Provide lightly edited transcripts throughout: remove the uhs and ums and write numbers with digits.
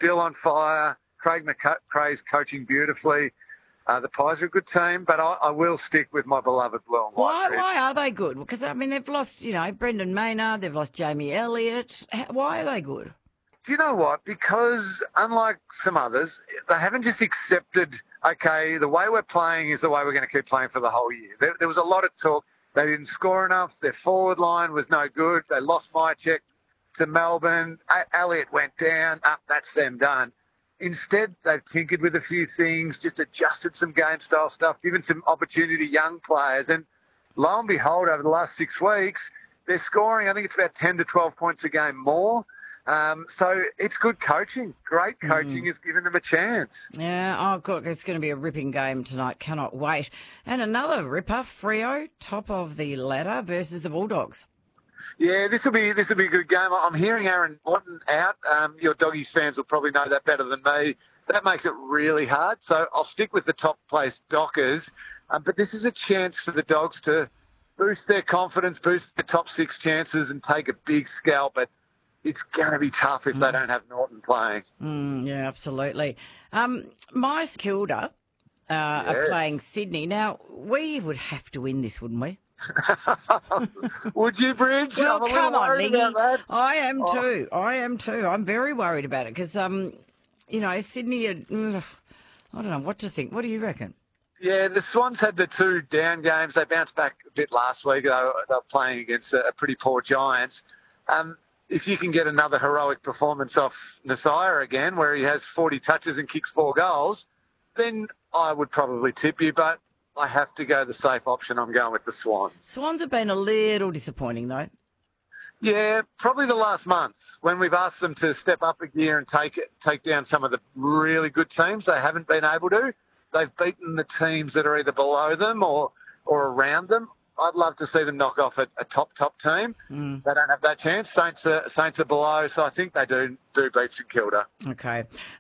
still on fire. Craig McRae's coaching beautifully. The Pies are a good team, but I will stick with my beloved blue and white. Why are they good? Because, I mean, they've lost, Brendan Maynard, they've lost Jamie Elliott. Why are they good? Do you know what? Because unlike some others, they haven't just accepted, okay, the way we're playing is the way we're going to keep playing for the whole year. There was a lot of talk. They didn't score enough. Their forward line was no good. They lost Mychek to Melbourne. Elliott went down. That's them done. Instead, they've tinkered with a few things, just adjusted some game-style stuff, given some opportunity to young players. And lo and behold, over the last 6 weeks, they're scoring, I think it's about 10 to 12 points a game more. So it's good coaching. Great coaching has given them a chance. Yeah, oh, good. It's going to be a ripping game tonight. Cannot wait. And another ripper, Freo, top of the ladder versus the Bulldogs. Yeah, this will be a good game. I'm hearing Aaron Morton out. Your Doggies fans will probably know that better than me. That makes it really hard. So I'll stick with the top place Dockers. But this is a chance for the Dogs to boost their confidence, boost their top 6 chances and take a big scalp. But it's going to be tough if they don't have Norton playing. Yeah, absolutely. My Kilda are playing Sydney. Now, we would have to win this, wouldn't we? Would you, Bridge? Well, come on, Niggy. I am too. I'm very worried about it because, Sydney, I don't know what to think. What do you reckon? Yeah, the Swans had the 2 down games. They bounced back a bit last week. They were playing against a pretty poor Giants. If you can get another heroic performance off Nasiah again, where he has 40 touches and kicks 4 goals, then I would probably tip you, but I have to go the safe option. I'm going with the Swans. Swans have been a little disappointing, though. Yeah, probably the last month when we've asked them to step up a gear and take down some of the really good teams. They haven't been able to. They've beaten the teams that are either below them or around them. I'd love to see them knock off a top team. They don't have that chance. Saints are below, so I think they do beat St Kilda. Okay.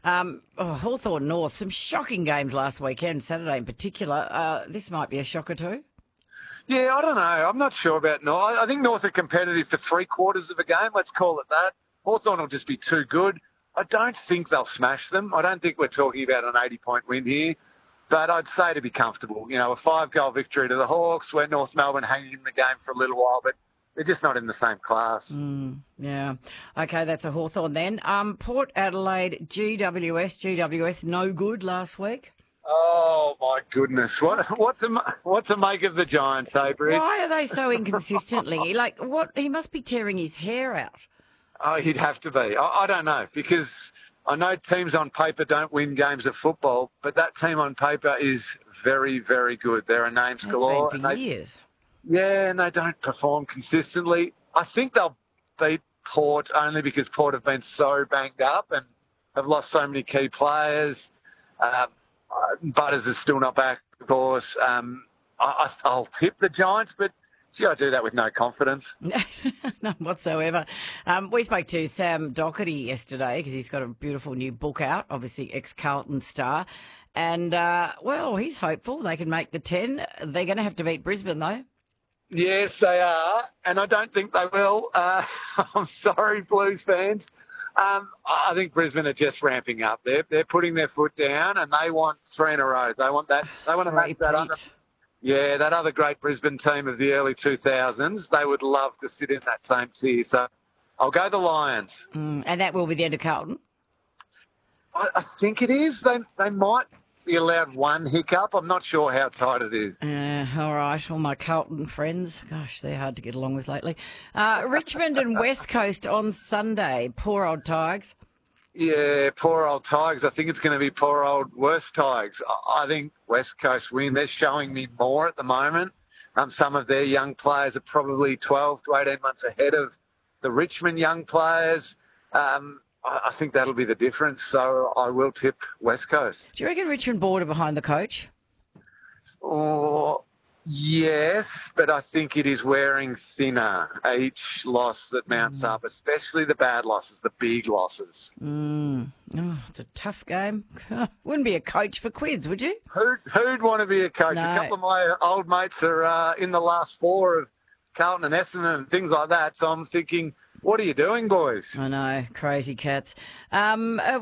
Hawthorn North, some shocking games last weekend, Saturday in particular. This might be a shocker too. Yeah, I don't know. I'm not sure about North. I think North are competitive for 3/4 of a game. Let's call it that. Hawthorn will just be too good. I don't think they'll smash them. I don't think we're talking about an 80-point win here. But I'd say to be comfortable, a 5-goal victory to the Hawks, where North Melbourne hanging in the game for a little while, but they're just not in the same class. Yeah. Okay, that's a Hawthorn then. Port Adelaide, GWS, no good last week. Oh, my goodness. What to make of the Giants, hey, Bridge? Why are they so inconsistently? He must be tearing his hair out. Oh, he'd have to be. I don't know, because I know teams on paper don't win games of football, but that team on paper is very, very good. There are names galore. Been for years. Yeah, and they don't perform consistently. I think they'll beat Port only because Port have been so banged up and have lost so many key players. Butters is still not back, of course. I'll tip the Giants, but gee, I do that with no confidence. None whatsoever. We spoke to Sam Doherty yesterday because he's got a beautiful new book out, obviously ex-Carlton star. And, he's hopeful they can make the 10. They're going to have to beat Brisbane, though. Yes, they are, and I don't think they will. I'm sorry, Blues fans. I think Brisbane are just ramping up. They're putting their foot down, and they want 3 in a row. They want that. They want to make that under. Yeah, that other great Brisbane team of the early 2000s, they would love to sit in that same tier. So I'll go the Lions. And that will be the end of Carlton? I think it is. They might be allowed one hiccup. I'm not sure how tight it is. All right. All my Carlton friends. Gosh, they're hard to get along with lately. Richmond and West Coast on Sunday. Poor old Tigers. Yeah, poor old Tigers. I think it's going to be poor old worst Tigers. I think West Coast win. They're showing me more at the moment. Some of their young players are probably 12 to 18 months ahead of the Richmond young players. I think that'll be the difference, so I will tip West Coast. Do you reckon Richmond board are behind the coach? Oh, yes, but I think it is wearing thinner each loss that mounts up, especially the bad losses, the big losses. Oh, it's a tough game. Wouldn't be a coach for Quids, would you? Who'd want to be a coach? No. A couple of my old mates are in the last 4 of Carlton and Essendon and things like that, so I'm thinking, what are you doing, boys? I know, crazy cats.